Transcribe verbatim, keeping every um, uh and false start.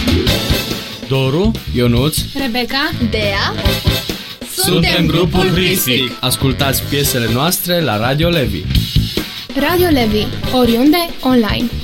Doru, Ionuț, Rebecca, Dea. suntem grupul Hristic. Ascultați piesele noastre la Radio Levi. Radio Levi, oriunde, online.